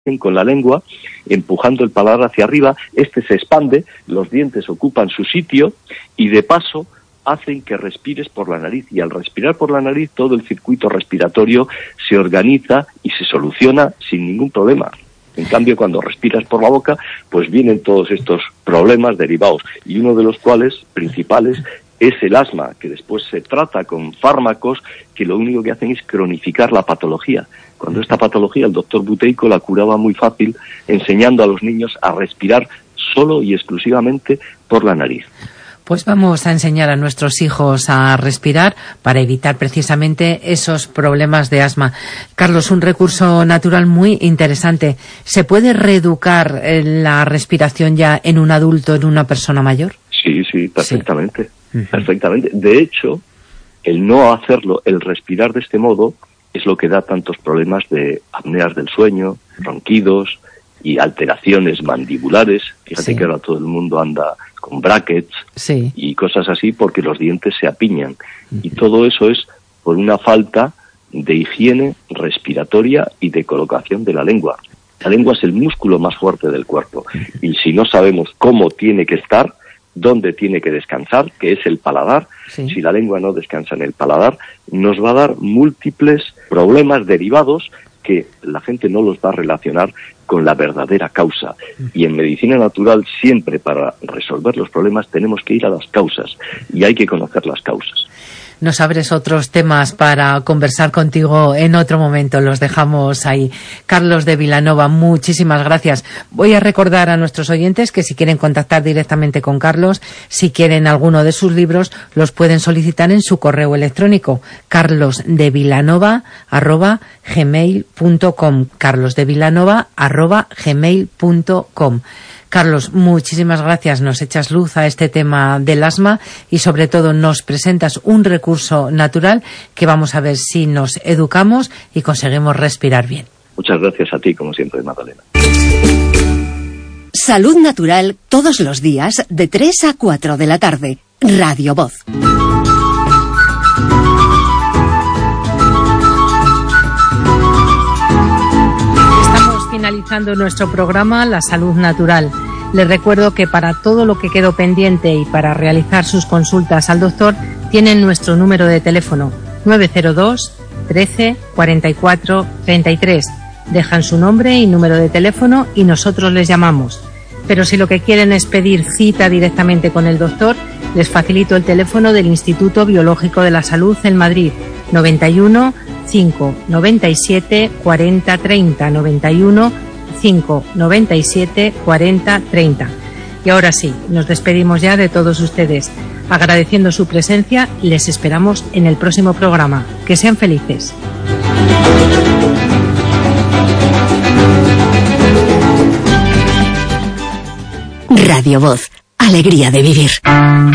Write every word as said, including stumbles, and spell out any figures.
con la lengua, empujando el paladar hacia arriba, este se expande, los dientes ocupan su sitio y de paso hacen que respires por la nariz, y al respirar por la nariz todo el circuito respiratorio se organiza y se soluciona sin ningún problema. En cambio, cuando respiras por la boca, pues vienen todos estos problemas derivados, y uno de los cuales, principales, es el asma, que después se trata con fármacos que lo único que hacen es cronificar la patología. Cuando esta patología el doctor Buteyko la curaba muy fácil, enseñando a los niños a respirar solo y exclusivamente por la nariz. Pues vamos a enseñar a nuestros hijos a respirar para evitar precisamente esos problemas de asma. Carlos, un recurso natural muy interesante. ¿Se puede reeducar la respiración ya en un adulto, en una persona mayor? Sí, sí, perfectamente. Sí. Uh-huh. Perfectamente. De hecho, el no hacerlo, el respirar de este modo, es lo que da tantos problemas de apneas del sueño, ronquidos y alteraciones mandibulares. Fíjate sí. que ahora todo el mundo anda con brackets sí. y cosas así porque los dientes se apiñan. Uh-huh. Y todo eso es por una falta de higiene respiratoria y de colocación de la lengua. La lengua es el músculo más fuerte del cuerpo. Uh-huh. Y si no sabemos cómo tiene que estar, dónde tiene que descansar, que es el paladar, sí. si la lengua no descansa en el paladar, nos va a dar múltiples problemas derivados que la gente no los va a relacionar con la verdadera causa. Y en medicina natural siempre para resolver los problemas tenemos que ir a las causas y hay que conocer las causas. Nos abres otros temas para conversar contigo en otro momento, los dejamos ahí. Carlos de Vilanova, muchísimas gracias. Voy a recordar a nuestros oyentes que si quieren contactar directamente con Carlos, si quieren alguno de sus libros, los pueden solicitar en su correo electrónico, carlosdevilanova arroba gmail punto com, carlosdevilanova arroba gmail punto com. Carlos, muchísimas gracias. Nos echas luz a este tema del asma y sobre todo nos presentas un recurso natural que vamos a ver si nos educamos y conseguimos respirar bien. Muchas gracias a ti, como siempre, Magdalena. Salud Natural todos los días de tres a cuatro de la tarde. Radio Voz. Finalizando nuestro programa La Salud Natural. Les recuerdo que para todo lo que quedó pendiente y para realizar sus consultas al doctor tienen nuestro número de teléfono nueve cero dos, trece, cuarenta y cuatro, treinta y tres. Dejan su nombre y número de teléfono y nosotros les llamamos. Pero si lo que quieren es pedir cita directamente con el doctor, les facilito el teléfono del Instituto Biológico de la Salud en Madrid, noventa y uno, cinco, noventa y siete, cuarenta, treinta, noventa y uno, cinco, noventa y siete, cuarenta, treinta. Y ahora sí, nos despedimos ya de todos ustedes. Agradeciendo su presencia, les esperamos en el próximo programa. Que sean felices. Radio Voz, alegría de vivir.